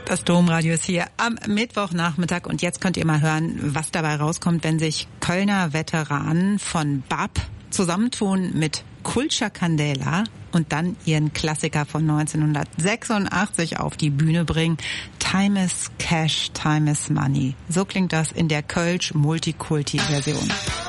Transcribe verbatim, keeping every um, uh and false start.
Das Domradio ist hier am Mittwochnachmittag und jetzt könnt ihr mal hören, was dabei rauskommt, wenn sich Kölner Veteranen von B A P zusammentun mit Culture Candela und dann ihren Klassiker von neunzehnhundertsechsundachtzig auf die Bühne bringen. Time is Cash, Time is Money. So klingt das in der Kölsch Multikulti-Version.